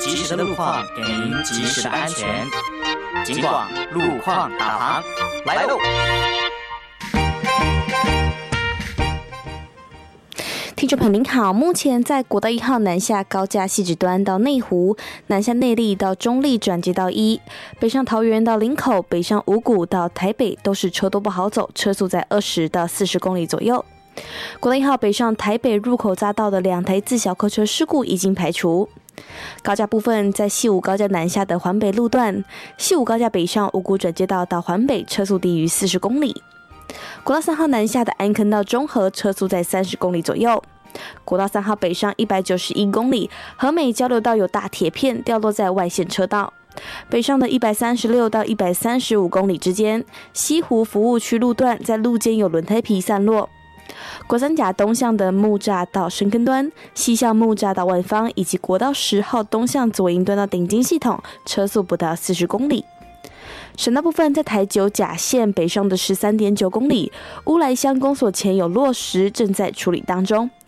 及时的路况，给您及时的安全。警广路况导航来喽！ 听众朋友您好，目前在国道1号南下高架汐止端到内湖，南下内壢到中壢转接道1，北上桃园到林口，北上五股到台北都是车多不好走，车速在20到40公里左右。国道1号北上台北入口匝道的2台自小客车事故已经排除。高架部分，在西武高架南下的环北路段，西武高架北上五股转接道到环北，车速低于40公里。国道3号南下的安坑到中和，车速在30公里左右。国道3号北上191公里，和美交流道有大铁片掉落在外线车道。北上的136到135公里之间，西湖服务区路段在路肩有轮胎皮散落。国三甲东向的木栅到深坑端，西向木栅到万方，以及国道10号东向左营端到顶金系统，车速不到40公里。省道部分，在台九甲线北上的13.9公里，乌来乡公所前有落石，正在处理当中。